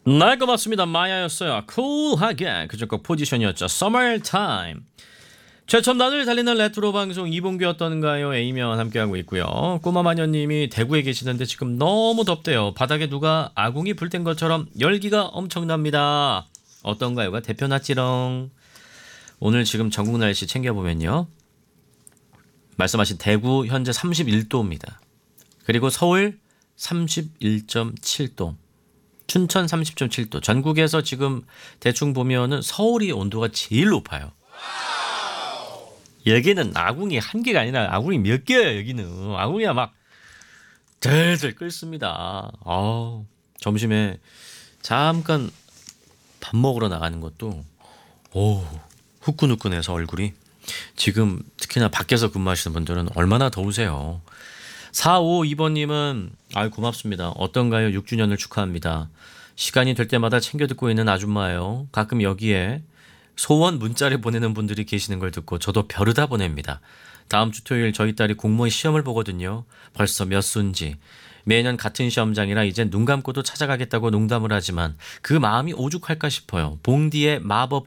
네, 고맙습니다. 마야였어요. 쿨하게 그저께 포지션이었죠. Summertime. 최첨단을 달리는 레트로 방송 이봉규였던가요? A면 함께하고 있고요. 꼬마마녀님이 대구에 계시는데 지금 너무 덥대요. 바닥에 누가 아궁이 불 땐 것처럼 열기가 엄청납니다. 어떤가요가 대표났지롱. 오늘 지금 전국 날씨 챙겨보면요. 말씀하신 대구 현재 31도입니다. 그리고 서울 31.7도. 춘천 30.7도. 전국에서 지금 대충 보면은 서울이 온도가 제일 높아요. 여기는 아궁이 한 개가 아니라 아궁이 몇 개예요. 여기는 아궁이가 막 들들 끓습니다. 점심에 잠깐 밥 먹으러 나가는 것도 후끈후끈해서 얼굴이 지금 특히나 밖에서 근무하시는 분들은 얼마나 더우세요. 452번님은 고맙습니다. 어떤가요? 6주년을 축하합니다. 시간이 될 때마다 챙겨 듣고 있는 아줌마예요. 가끔 여기에 소원 문자를 보내는 분들이 계시는 걸 듣고 저도 벼르다 보냅니다. 다음 주 토요일 저희 딸이 공무원 시험을 보거든요. 벌써 몇 수인지. 매년 같은 시험장이라 이젠 눈 감고도 찾아가겠다고 농담을 하지만 그 마음이 오죽할까 싶어요. 봉디의 마법